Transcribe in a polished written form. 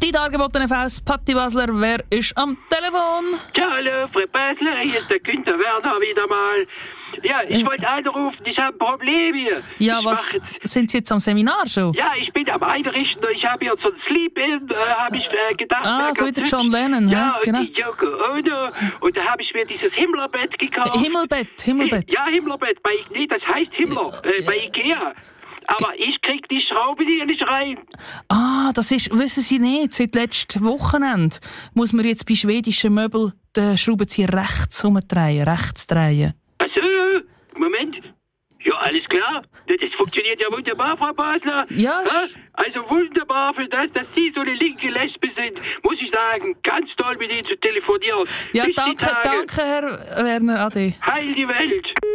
Die dargebotene Faust, Patti Basler, wer ist am Telefon? Ja, hallo, Frau Basler, hier ist der Günther Werner wieder mal. Ja, ich wollte anrufen, ich habe ein Problem hier. Ja, sind Sie jetzt am Seminar schon? Ja, ich bin am Einrichten und ich habe hier so ein Sleep-In, habe ich gedacht. Ah, so wie der John Lennon, ja, genau. und die Yoko Ono. Und da habe ich mir dieses Himmlerbett gekauft. Himmelbett. Ja, Himmlerbett. Das heißt Himmler, bei Ikea. Aber ich krieg die Schraube hier nicht rein. Ah, das ist, wissen Sie nicht, seit letztem Wochenende muss man jetzt bei schwedischen Möbeln den Schraubenzieher rechts drehen. Also, Moment. Ja, alles klar. Das funktioniert ja wunderbar, Frau Basler. Ja. Also wunderbar für das, dass Sie so eine linke Lesbe sind. Muss ich sagen, ganz toll mit Ihnen zu telefonieren. Ja, Bis die danke, Tage. Herr Werner, ade. Heil die Welt.